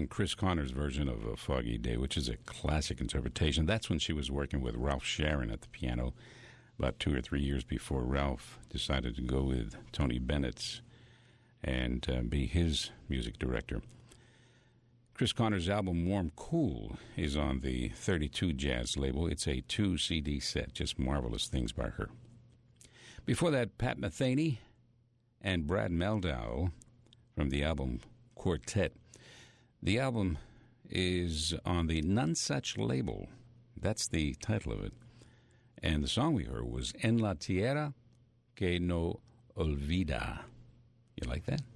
playing Chris Connor's version of A Foggy Day, which is a classic interpretation. That's when she was working with Ralph Sharon at the piano, about 2 or 3 years before Ralph decided to go with Tony Bennett and be his music director. Chris Connor's album Warm Cool is on the 32 Jazz label. It's a 2-CD set, just marvelous things by her. Before that, Pat Metheny and Brad Mehldau from the album Quartet. The album is on the Nonesuch label. That's the title of it. And the song we heard was En la Tierra que no olvida. You like that?